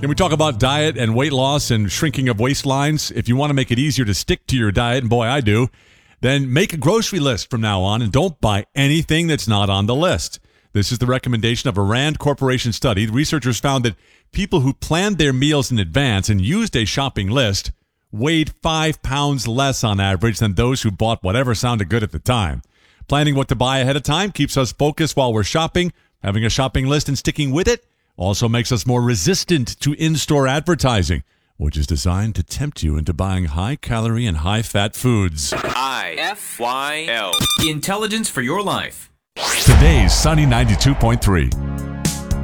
Can we talk about diet and weight loss and shrinking of waistlines? If you want to make it easier to stick to your diet, and boy, I do, then make a grocery list from now on and don't buy anything that's not on the list. This is the recommendation of a Rand Corporation study. Researchers found that people who planned their meals in advance and used a shopping list weighed 5 pounds less on average than those who bought whatever sounded good at the time. Planning what to buy ahead of time keeps us focused while we're shopping. Having a shopping list and sticking with it also makes us more resistant to in-store advertising, which is designed to tempt you into buying high-calorie and high-fat foods. IFYL. Intelligence for your life. Today's Sunny 92.3.